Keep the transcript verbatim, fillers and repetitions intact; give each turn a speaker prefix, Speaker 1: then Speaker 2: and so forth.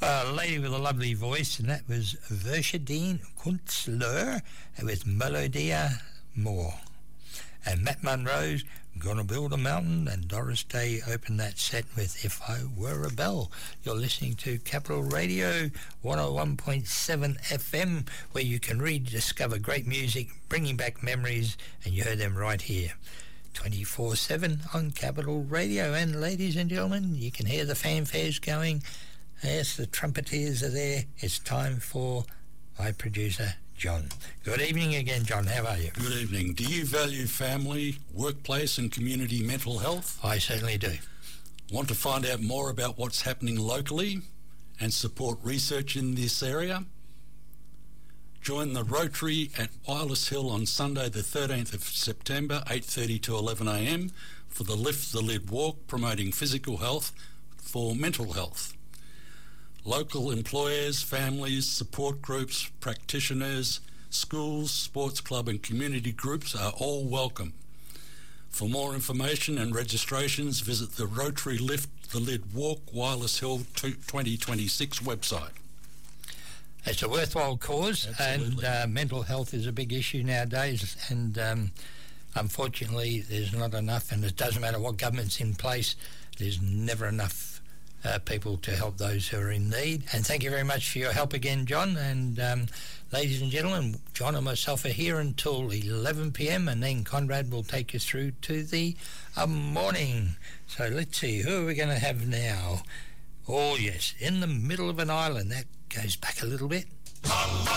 Speaker 1: A lady with a lovely voice, and that was Verschadine Kunstler with Melodia More. And Matt Monroe's Gonna Build a Mountain, and Doris Day opened that set with If I Were a Bell. You're listening to Capital Radio one oh one point seven F M, where you can rediscover great music, bringing back memories, and you heard them right here. twenty-four seven on Capital Radio. And ladies and gentlemen, you can hear the fanfares going. Yes, the trumpeteers are there. It's time for my producer, John. Good evening again, John. How are you?
Speaker 2: Good evening. Do you value family, workplace and community mental health?
Speaker 1: I certainly do.
Speaker 2: Want to find out more about what's happening locally and support research in this area? Join the Rotary at Wireless Hill on Sunday the thirteenth of September, eight thirty to eleven a m for the Lift the Lid Walk, promoting physical health for mental health. Local employers, families, support groups, practitioners, schools, sports club and community groups are all welcome. For more information and registrations, visit the Rotary Lift the Lid Walk Wireless Hill twenty twenty-six website.
Speaker 1: It's a worthwhile cause.
Speaker 2: Absolutely.
Speaker 1: And uh, mental health is a big issue nowadays, and um, unfortunately there's not enough, and it doesn't matter what government's in place, there's never enough Uh, people to help those who are in need. And thank you very much for your help again, John. And um, ladies and gentlemen, John and myself are here until eleven p m, and then Conrad will take you through to the uh, morning. So let's see, who are we going to have now? Oh yes, In the Middle of an Island. That goes back a little bit.